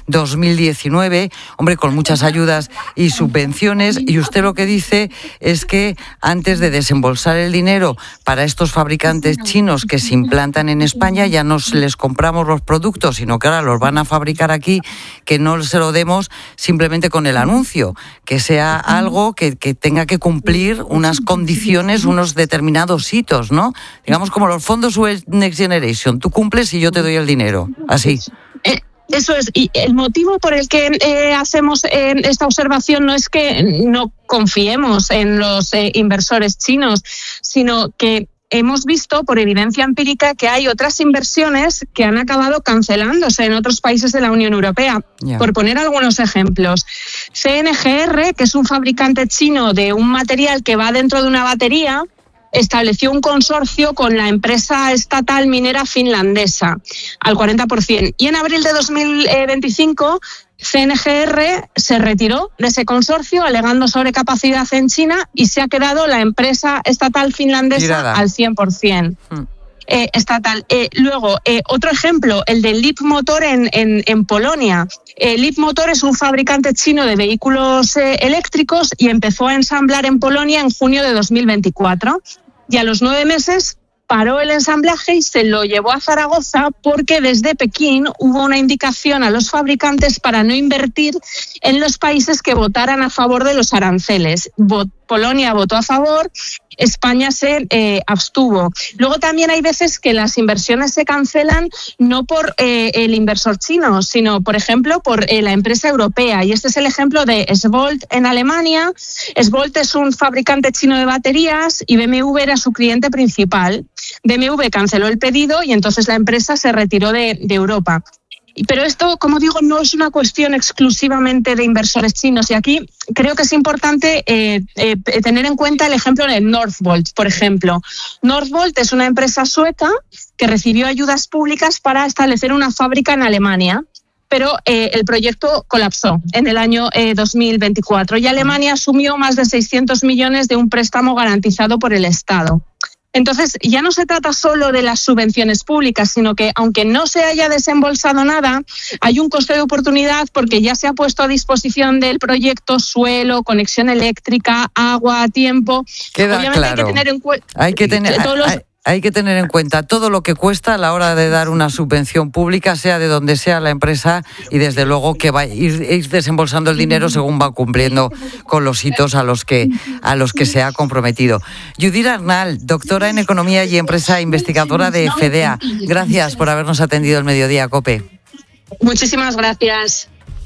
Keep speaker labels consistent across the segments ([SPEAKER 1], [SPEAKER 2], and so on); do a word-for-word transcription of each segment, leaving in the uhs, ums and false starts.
[SPEAKER 1] dos mil diecinueve, hombre, con muchas ayudas y subvenciones, y usted lo que dice es que antes de desembolsar el dinero para estos fabricantes chinos que se implantan en España, ya no les compramos los productos, sino que ahora los van a fabricar aquí, que no se lo demos simplemente con el anuncio, que sea algo que, que tenga que cumplir unas condiciones, unos determinados hitos, ¿no? Digamos como los fondos Next Generation, tú cumples y yo te doy el dinero, así.
[SPEAKER 2] Eh. Eso es, y el motivo por el que eh, hacemos eh, esta observación no es que no confiemos en los eh, inversores chinos, sino que hemos visto por evidencia empírica que hay otras inversiones que han acabado cancelándose en otros países de la Unión Europea. Yeah. Por poner algunos ejemplos, C N G R, que es un fabricante chino de un material que va dentro de una batería, estableció un consorcio con la empresa estatal minera finlandesa al cuarenta por ciento. Y en abril de dos mil veinticinco, C N G R se retiró de ese consorcio alegando sobrecapacidad en China y se ha quedado la empresa estatal finlandesa Tirada. al cien por ciento. Hmm. Eh, estatal. Eh, luego, eh, otro ejemplo, el de Leapmotor en, en, en Polonia. Eh, Leapmotor es un fabricante chino de vehículos eh, eléctricos y empezó a ensamblar en Polonia en junio de dos mil veinticuatro. Y a los nueve meses paró el ensamblaje y se lo llevó a Zaragoza porque desde Pekín hubo una indicación a los fabricantes para no invertir en los países que votaran a favor de los aranceles. Vot- Polonia votó a favor, España se eh, abstuvo. Luego también hay veces que las inversiones se cancelan no por eh, el inversor chino, sino, por ejemplo, por eh, la empresa europea. Y este es el ejemplo de SVOLT en Alemania. SVOLT es un fabricante chino de baterías y B M W era su cliente principal. B M W canceló el pedido y entonces la empresa se retiró de, de Europa. Pero esto, como digo, no es una cuestión exclusivamente de inversores chinos. Y aquí creo que es importante eh, eh, tener en cuenta el ejemplo de Northvolt, por ejemplo. Northvolt es una empresa sueca que recibió ayudas públicas para establecer una fábrica en Alemania, pero eh, el proyecto colapsó en el año eh, dos mil veinticuatro y Alemania asumió más de seiscientos millones de un préstamo garantizado por el Estado. Entonces, ya no se trata solo de las subvenciones públicas, sino que, aunque no se haya desembolsado nada, hay un coste de oportunidad porque ya se ha puesto a disposición del proyecto suelo, conexión eléctrica, agua a tiempo.
[SPEAKER 1] Queda
[SPEAKER 2] Obviamente
[SPEAKER 1] claro.
[SPEAKER 2] hay que tener en cuenta...
[SPEAKER 1] Hay que tener...
[SPEAKER 2] Todos los...
[SPEAKER 1] hay... Hay que tener en cuenta todo lo que cuesta a la hora de dar una subvención pública, sea de donde sea la empresa, y desde luego que va a ir, ir desembolsando el dinero según va cumpliendo con los hitos a los que a los que se ha comprometido. Judith Arnal, doctora en Economía y Empresa, investigadora de FEDEA. Gracias por habernos atendido el Mediodía COPE.
[SPEAKER 2] Muchísimas gracias.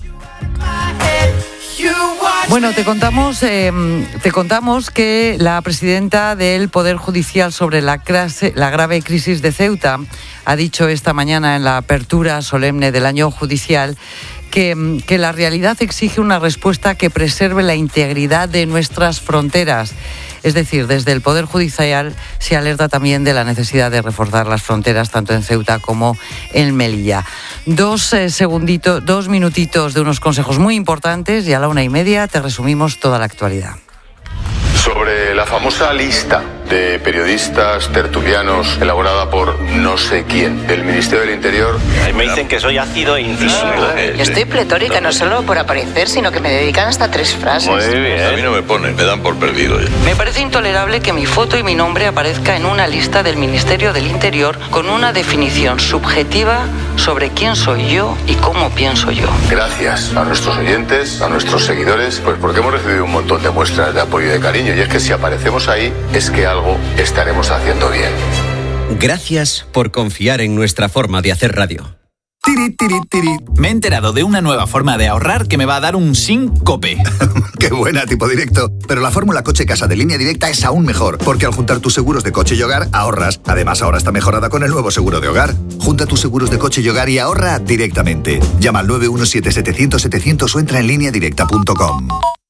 [SPEAKER 1] Bueno, te contamos, eh, te contamos que la presidenta del Poder Judicial sobre la, clase, la grave crisis de Ceuta ha dicho esta mañana en la apertura solemne del año judicial que, que la realidad exige una respuesta que preserve la integridad de nuestras fronteras. Es decir, desde el Poder Judicial se alerta también de la necesidad de reforzar las fronteras tanto en Ceuta como en Melilla. Dos eh, segunditos, dos minutitos de unos consejos muy importantes y a la una y media te resumimos toda la actualidad.
[SPEAKER 3] Sobre la famosa lista de periodistas tertulianos elaborada por no sé quién del Ministerio del Interior.
[SPEAKER 4] Ahí me dicen que soy ácido e incisivo.
[SPEAKER 5] Yo estoy pletórica, no solo por aparecer, sino que me dedican hasta tres frases.
[SPEAKER 4] Muy bien.
[SPEAKER 6] A mí no me ponen, me dan por perdido.
[SPEAKER 1] Me parece intolerable que mi foto y mi nombre aparezca en una lista del Ministerio del Interior con una definición subjetiva sobre quién soy yo y cómo pienso yo.
[SPEAKER 3] Gracias a nuestros oyentes, a nuestros seguidores, pues porque hemos recibido un montón de muestras de apoyo y de cariño. Y es que si aparecemos ahí, es que algo estaremos haciendo bien.
[SPEAKER 7] Gracias por confiar en nuestra forma de hacer radio.
[SPEAKER 8] Tiri, tiri, tiri. Me he enterado de una nueva forma de ahorrar que me va a dar un síncope.
[SPEAKER 9] ¡Qué buena, tipo directo! Pero la fórmula coche-casa de Línea Directa es aún mejor, porque al juntar tus seguros de coche y hogar, ahorras. Además, ahora está mejorada con el nuevo seguro de hogar. Junta tus seguros de coche y hogar y ahorra directamente. Llama al nueve uno siete, setecientos, setecientos o entra en línea directa punto com.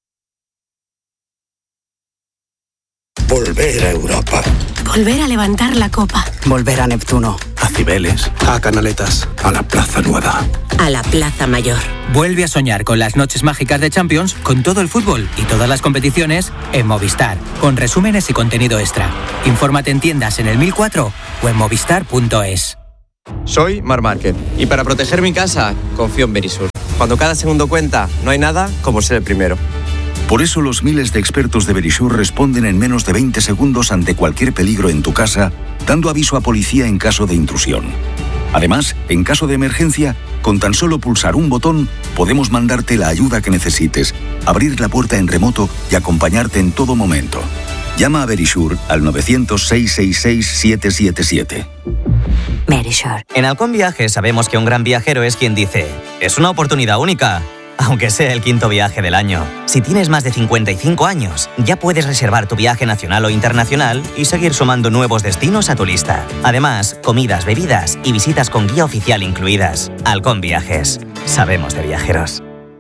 [SPEAKER 10] Volver a Europa.
[SPEAKER 11] Volver a levantar la copa.
[SPEAKER 12] Volver a Neptuno.
[SPEAKER 10] A Cibeles. A Canaletas. A la Plaza Nueva.
[SPEAKER 11] A la Plaza Mayor.
[SPEAKER 13] Vuelve a soñar con las noches mágicas de Champions, con todo el fútbol y todas las competiciones en Movistar, con resúmenes y contenido extra. Infórmate en tiendas en el mil cuatro o en movistar punto es.
[SPEAKER 14] Soy Marc Márquez y para proteger mi casa confío en Verisur.
[SPEAKER 12] Cuando cada segundo cuenta, no hay nada como ser el primero.
[SPEAKER 14] Por eso los miles de expertos de Verisure responden en menos de veinte segundos ante cualquier peligro en tu casa, dando aviso a policía en caso de intrusión. Además, en caso de emergencia, con tan solo pulsar un botón, podemos mandarte la ayuda que necesites, abrir la puerta en remoto y acompañarte en todo momento. Llama a Verisure al nueve cero cero, seis seis seis, siete siete siete.
[SPEAKER 15] Verisure. En Halcón Viajes sabemos que un gran viajero es quien dice: es una oportunidad única, aunque sea el quinto viaje del año. Si tienes más de cincuenta y cinco años, ya puedes reservar tu viaje nacional o internacional y seguir sumando nuevos destinos a tu lista. Además, comidas, bebidas y visitas con guía oficial incluidas. Halcón Viajes. Sabemos de viajeros.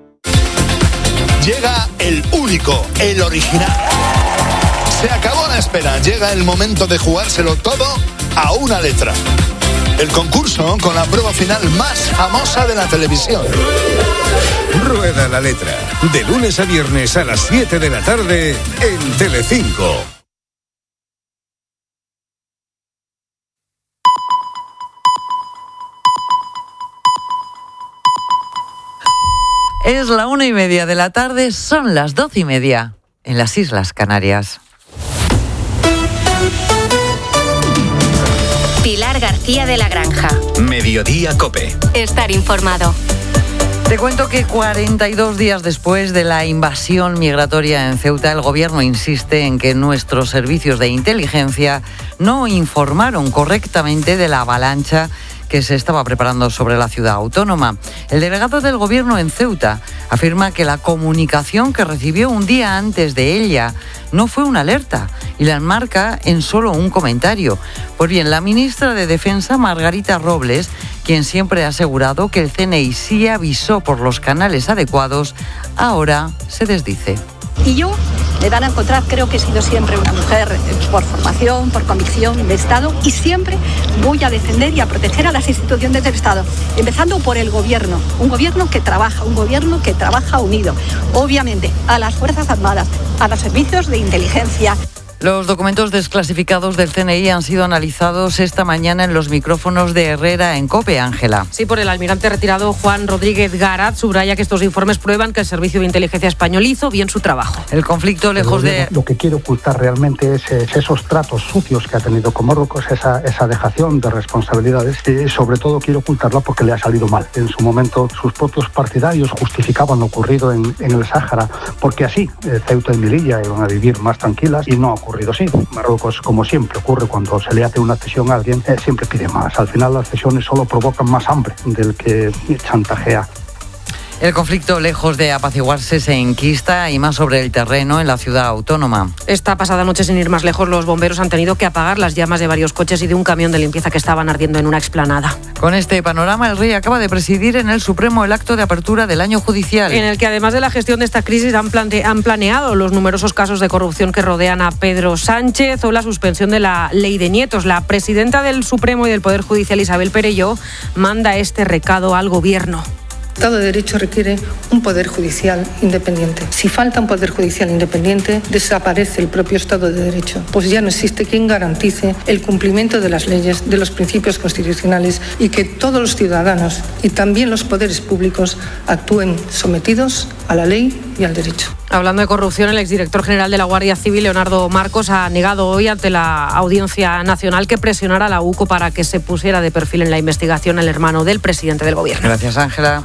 [SPEAKER 16] Llega el único, el original. Se acabó la espera. Llega el momento de jugárselo todo a una letra. El concurso con la prueba final más famosa de la televisión.
[SPEAKER 17] Rueda la letra. De lunes a viernes a las siete de la tarde en Telecinco.
[SPEAKER 1] Es la una y media de la tarde, son las doce y media en las Islas Canarias.
[SPEAKER 18] Pilar García de la Granja.
[SPEAKER 7] Mediodía COPE.
[SPEAKER 18] Estar informado.
[SPEAKER 1] Te cuento que cuarenta y dos días después de la invasión migratoria en Ceuta, el gobierno insiste en que nuestros servicios de inteligencia no informaron correctamente de la avalancha que se estaba preparando sobre la ciudad autónoma. El delegado del gobierno en Ceuta afirma que la comunicación que recibió un día antes de ella no fue una alerta y la enmarca en solo un comentario. Pues bien, la ministra de Defensa, Margarita Robles, quien siempre ha asegurado que el C N I sí avisó por los canales adecuados, ahora se desdice.
[SPEAKER 19] Y yo me van a encontrar, creo que he sido siempre una mujer por formación, por convicción de Estado, y siempre voy a defender y a proteger a las instituciones del Estado, empezando por el gobierno, un gobierno que trabaja, un gobierno que trabaja unido, obviamente a las Fuerzas Armadas, a los servicios de inteligencia.
[SPEAKER 1] Los documentos desclasificados del C N I han sido analizados esta mañana en los micrófonos de Herrera en COPE, Ángela.
[SPEAKER 20] Sí, por el almirante retirado Juan Rodríguez Garat, subraya que estos informes prueban que el Servicio de Inteligencia Español hizo bien su trabajo.
[SPEAKER 1] El conflicto, lejos de...
[SPEAKER 21] Lo que quiere ocultar realmente es, es esos tratos sucios que ha tenido con Marruecos, esa, esa dejación de responsabilidades, y sobre todo quiere ocultarla porque le ha salido mal. En su momento sus propios partidarios justificaban lo ocurrido en, en el Sáhara, porque así eh, Ceuta y Melilla iban a vivir más tranquilas, y no ha ocurrido así. Marruecos, como siempre ocurre cuando se le hace una cesión a alguien, eh, siempre pide más. Al final las cesiones solo provocan más hambre del que chantajea.
[SPEAKER 1] El conflicto, lejos de apaciguarse, se enquista y más sobre el terreno en la ciudad autónoma.
[SPEAKER 20] Esta pasada noche, sin ir más lejos, los bomberos han tenido que apagar las llamas de varios coches y de un camión de limpieza que estaban ardiendo en una explanada.
[SPEAKER 1] Con este panorama, el rey acaba de presidir en el Supremo el acto de apertura del año judicial.
[SPEAKER 20] En el que, además de la gestión de esta crisis, han, plante- han planeado los numerosos casos de corrupción que rodean a Pedro Sánchez o la suspensión de la ley de nietos. La presidenta del Supremo y del Poder Judicial, Isabel Perelló, manda este recado al gobierno.
[SPEAKER 22] El Estado de Derecho requiere un poder judicial independiente. Si falta un poder judicial independiente, desaparece el propio Estado de Derecho, pues ya no existe quien garantice el cumplimiento de las leyes, de los principios constitucionales, y que todos los ciudadanos y también los poderes públicos actúen sometidos a la ley y al derecho.
[SPEAKER 20] Hablando de corrupción, el exdirector general de la Guardia Civil, Leonardo Marcos, ha negado hoy ante la Audiencia Nacional que presionara a la U C O para que se pusiera de perfil en la investigación el hermano del presidente del gobierno.
[SPEAKER 1] Gracias, Ángela.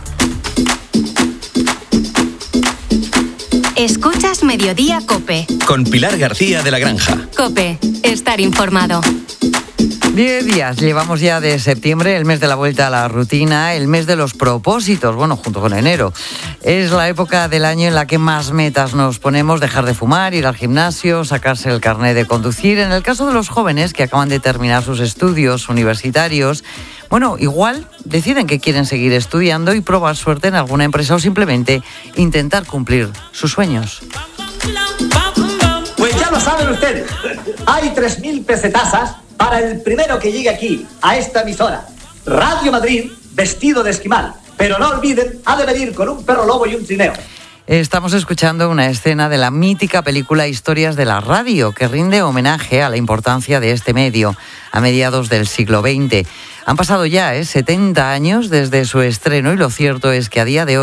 [SPEAKER 18] Escuchas Mediodía COPE.
[SPEAKER 7] Con Pilar García de la Granja.
[SPEAKER 18] COPE. Estar informado.
[SPEAKER 1] Diez días llevamos ya de septiembre, el mes de la vuelta a la rutina, el mes de los propósitos, bueno, junto con enero. Es la época del año en la que más metas nos ponemos: dejar de fumar, ir al gimnasio, sacarse el carnet de conducir. En el caso de los jóvenes que acaban de terminar sus estudios universitarios, bueno, igual deciden que quieren seguir estudiando y probar suerte en alguna empresa o simplemente intentar cumplir sus sueños.
[SPEAKER 23] Pues ya lo saben ustedes, hay tres mil pesetasas para el primero que llegue aquí, a esta emisora. Radio Madrid, vestido de esquimal. Pero no olviden, ha de venir con un perro lobo y un trineo.
[SPEAKER 1] Estamos escuchando una escena de la mítica película Historias de la Radio, que rinde homenaje a la importancia de este medio a mediados del siglo veinte. Han pasado ya ¿eh? setenta años desde su estreno y lo cierto es que a día de hoy